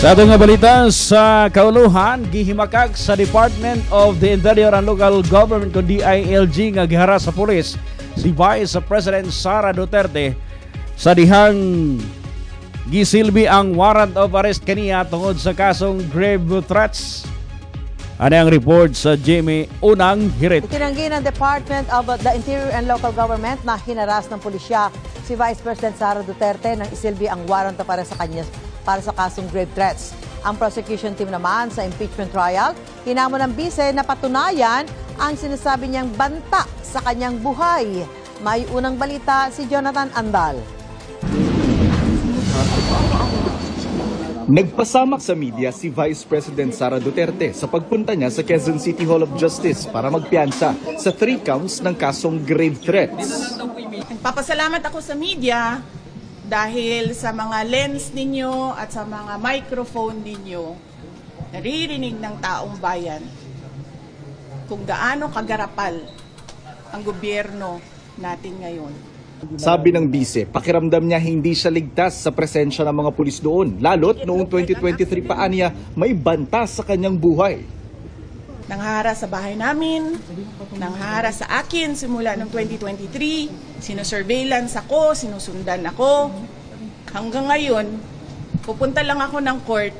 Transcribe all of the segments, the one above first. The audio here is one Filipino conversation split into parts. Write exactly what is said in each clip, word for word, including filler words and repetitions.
Sa atong nga balita sa kauluhan, gihimakak sa Department of the Interior and Local Government o D I L G nga gihara sa pulis si Vice President Sara Duterte sa dihang gisilbi ang warrant of arrest kaniya tungod sa kasong grave threats. Ano ang report sa Jamie Unang Hirit? Itinanggi ng Department of the Interior and Local Government na hinaras ng pulisya si Vice President Sara Duterte nang isilbi ang warrant of arrest sa kanya para sa kasong grave threats. Ang prosecution team naman sa impeachment trial, hinamon ng bise na patunayan ang sinasabi niyang banta sa kanyang buhay. May unang balita si Jonathan Andal. Nagpasamak sa media si Vice President Sara Duterte sa pagpunta niya sa Quezon City Hall of Justice para magpiyansa sa three counts ng kasong grave threats. Papasalamat ako sa media dahil sa mga lens ninyo at sa mga microphone ninyo, naririnig ng taong bayan kung gaano kagarapal ang gobyerno natin ngayon. Sabi ng bise, pakiramdam niya hindi siya ligtas sa presensya ng mga pulis doon, lalo't noong twenty twenty-three pa niya may banta sa kanyang buhay. Nanghara sa bahay namin, nanghara sa akin simula noong twenty twenty-three, sinosurveillance ako, sinusundan ako. Hanggang ngayon, pupunta lang ako ng court,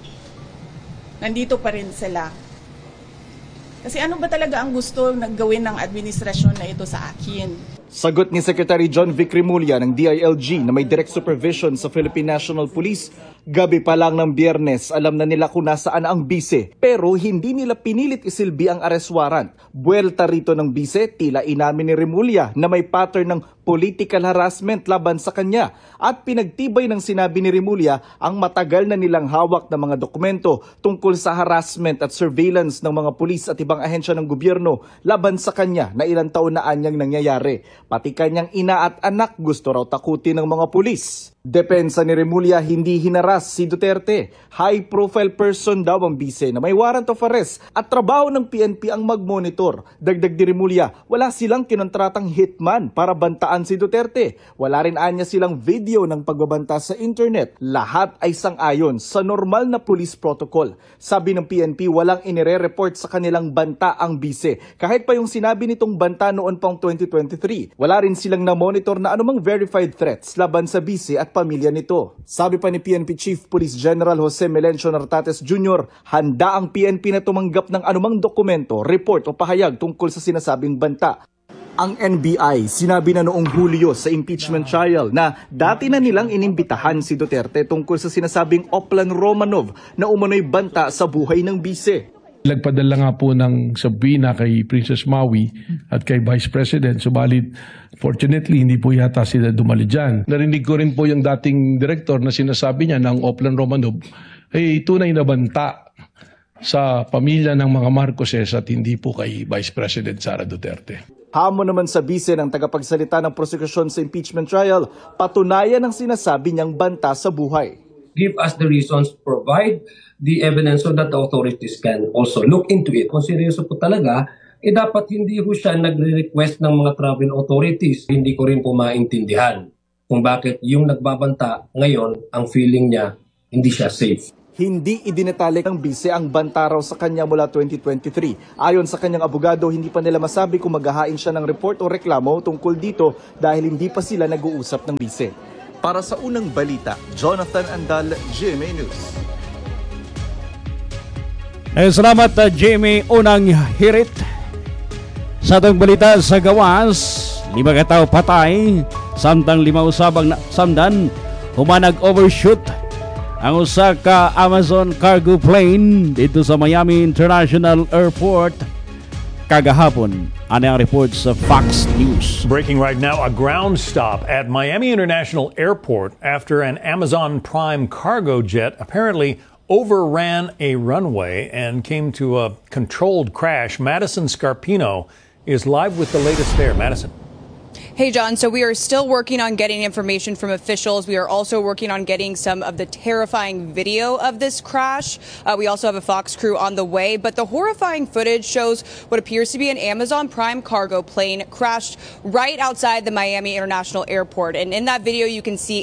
nandito pa rin sila. Kasi ano ba talaga ang gusto ng gawin ng administrasyon na ito sa akin? Sagot ni Secretary John Vic Remulla ng D I L G na may direct supervision sa Philippine National Police, gabi pa lang ng Biyernes alam na nila kung nasaan ang bise pero hindi nila pinilit isilbi ang arrest warrant. Buwelta rito ng bise, tila inamin ni Remulla na may pattern ng political harassment laban sa kanya at pinagtibay ng sinabi ni Remulla ang matagal na nilang hawak na mga dokumento tungkol sa harassment at surveillance ng mga pulis at ibang ahensya ng gobyerno laban sa kanya na ilang taon na anyang nangyayari. Pati kanyang ina at anak gusto raw takutin ng mga pulis. Depensa ni Remulla, hindi hinaras si Duterte. High-profile person daw ang bise na may warrant of arrest at trabaho ng P N P ang mag-monitor. Dagdag ni Remulla, wala silang kinontratang hitman para bantaan si Duterte. Wala rin anya silang video ng pagbabanta sa internet. Lahat ay sang-ayon sa normal na police protocol. Sabi ng P N P, walang inire-report sa kanilang banta ang bise. Kahit pa yung sinabi nitong banta noon pang twenty twenty-three, wala rin silang na-monitor na anumang verified threats laban sa bise at pamilya nito. Sabi pa ni P N P Chief Police General Jose Melencio Nartates Junior, handa ang P N P na tumanggap ng anumang dokumento, report o pahayag tungkol sa sinasabing banta. Ang N B I sinabi na noong Hulyo sa impeachment trial na dati na nilang inimbitahan si Duterte tungkol sa sinasabing Oplan Romanov na umano'y banta sa buhay ng bise. Nagpadala nga po ng sabina kay Princess Maui at kay Vice President. Subalit, fortunately, hindi po yata sila dumali dyan. Narinig ko rin po yung dating director na sinasabi niya ng Oplan Romanov ay tunay na banta sa pamilya ng mga Marcoses at hindi po kay Vice President Sara Duterte. Hamon naman sa bise ng tagapagsalita ng prosekusyon sa impeachment trial, patunayan ang sinasabi niyang banta sa buhay. Give us the reasons, provide the evidence so that the authorities can also look into it. Kung seryoso po talaga, eh dapat hindi po siya nagre-request ng mga travel authorities. Hindi ko rin po maintindihan kung bakit yung nagbabanta ngayon, ang feeling niya, hindi siya safe. Hindi idinetalik ng bise ang banta raw sa kanya mula twenty twenty-three. Ayon sa kanyang abogado, hindi pa nila masabi kung maghahain siya ng report o reklamo tungkol dito dahil hindi pa sila nag-uusap ng bise. Para sa unang balita, Jonathan Andal, G M A News. Eh, salamat uh, Jamie Unang Hirit. Sa itong balita sa gawas, lima katao patay, samtang lima usabang samdan, humanag overshoot ang usa ka Amazon cargo plane dito sa Miami International Airport kagahapon. Ano ang report sa Fox News? Breaking right now, a ground stop at Miami International Airport after an Amazon Prime cargo jet apparently overran a runway and came to a controlled crash. Madison Scarpino is live with the latest there. Madison. Hey, John. So we are still working on getting information from officials. We are also working on getting some of the terrifying video of this crash. Uh, we also have a Fox crew on the way. But the horrifying footage shows what appears to be an Amazon Prime cargo plane crashed right outside the Miami International Airport. And in that video, you can see a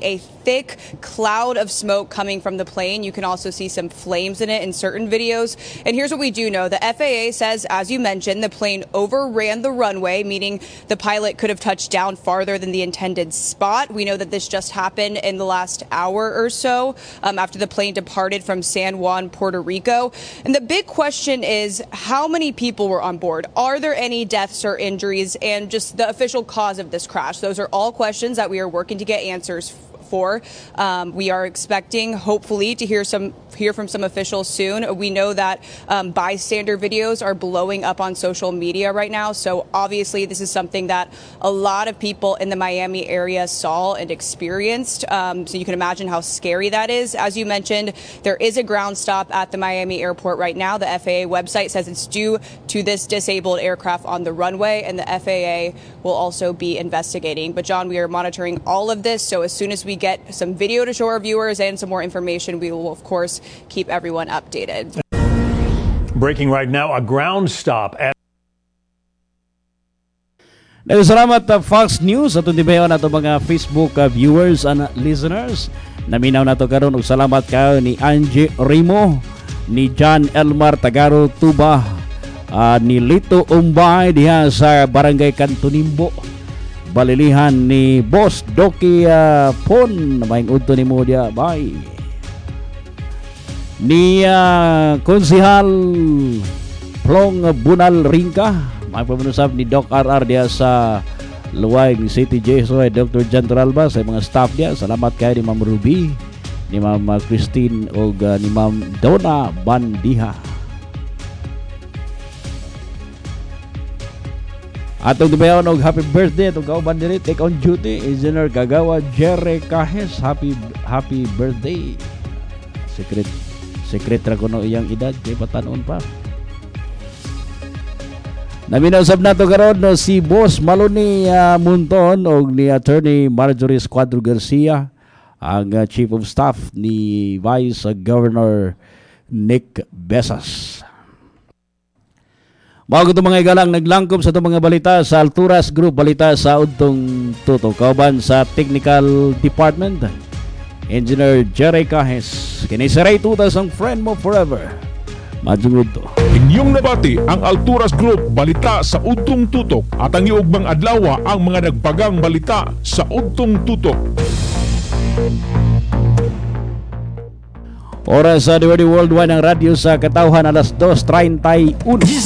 thick cloud of smoke coming from the plane. You can also see some flames in it in certain videos. And here's what we do know. The F A A says, as you mentioned, the plane overran the runway, meaning the pilot could have touched down farther than the intended spot. We know that this just happened in the last hour or so um, after the plane departed from San Juan, Puerto Rico. And the big question is, how many people were on board? Are there any deaths or injuries? And just the official cause of this crash. Those are all questions that we are working to get answers for. Um, we are expecting, hopefully, to hear some hear from some officials soon. We know that um, bystander videos are blowing up on social media right now. So obviously, this is something that a lot of people in the Miami area saw and experienced. Um, so you can imagine how scary that is. As you mentioned, there is a ground stop at the Miami airport right now. The F A A website says it's due to this disabled aircraft on the runway, and the F A A will also be investigating. But John, we are monitoring all of this. So as soon as we get some video to show our viewers and some more information, we will, of course, keep everyone updated. Breaking right now, a ground stop at Salamat uh, Fox News at tundibayon nato mga Facebook uh, viewers and uh, listeners. Naminaw nato karon og salamat kayo ni Angie Rimo, ni John Elmar Tagaro Tuba, uh, ni Lito Umbay diha sa Barangay Cantonimbo. Balilihan ni Boss Doki uh, Pon, maing udto ni mo dia. Bye. Ni uh, Konsihal Plong Bunal Ringka, may pamanusap ni Doc R R dia sa Luwag City Jeso ay Doctor John Toralba sa mga staff dia. Salamat kayo ni Ma'am Ruby, ni Ma'am Christine o uh, ni Ma'am Donna Bandiha. Atong dumayon og happy birthday atong kauban diri take on duty Engineer Gagawa Jerry Cajes. Happy happy birthday. Secret secret ra kuno iyang edad kay patanon pa. Naminausab nato karon no si Boss Maloni uh, Munton og ni Attorney Marjorie Escuadro Garcia, ang uh, Chief of Staff ni Vice uh, Governor Nick Besas. Mga ito mga igalang naglangkom sa itong mga balita sa Alturas Group, balita sa Udtong Tuto. Kauban sa Technical Department, Engineer Jerry Cajes. Kinisaray tutas ang friend mo forever. Madjungod to. Inyong nabati ang Alturas Group, balita sa Udtong Tutok at ang iugbang adlaw ang mga nagpagang balita sa Udtong Tutok. Oras sa uh, Worldwide ng radyo sa katawhan alas dos treinta y uno.